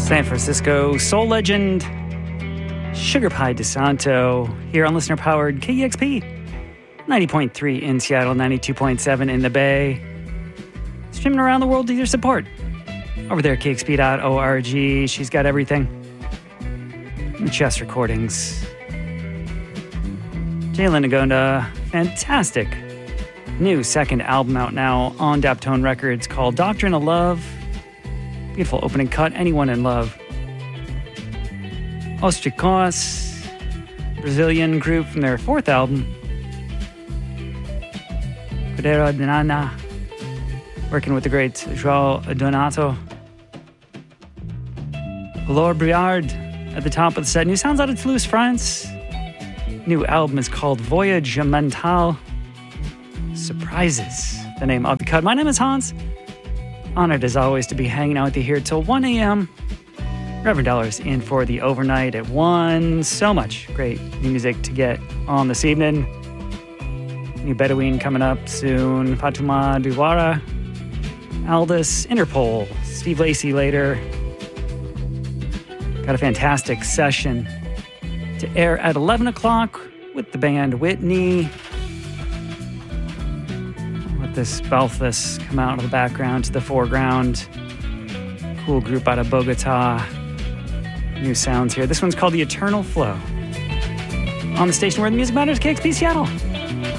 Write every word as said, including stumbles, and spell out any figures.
San Francisco soul legend Sugar Pie DeSanto here on listener-powered K E X P. ninety point three in Seattle, ninety-two point seven in the Bay. Streaming around the world to your support. Over there at K X P dot org. She's got everything. Chess recordings. Jalen Nagonda, fantastic new second album out now on Daptone Records called Doctrine of Love. Beautiful opening cut, Anyone in Love. Ostricos, Brazilian group from their fourth album. Cordero de Nana, working with the great João Donato. Laure Briard at the top of the set. New sounds out of Toulouse, France. New album is called Voyage Mental. Surprises, the name of the cut. My name is Hans. Honored as always to be hanging out with you here till one a.m. Reverend Dollars in for the overnight at one. So much great music to get on this evening. New Bedouin coming up soon. Fatuma Duwara, Aldous, Interpol, Steve Lacy later. Got a fantastic session to air at eleven o'clock with the band Whitney. Let this Balthus come out of the background to the foreground. Cool group out of Bogota. New sounds here. This one's called The Eternal Flow. On the station where the music matters, K X P Seattle.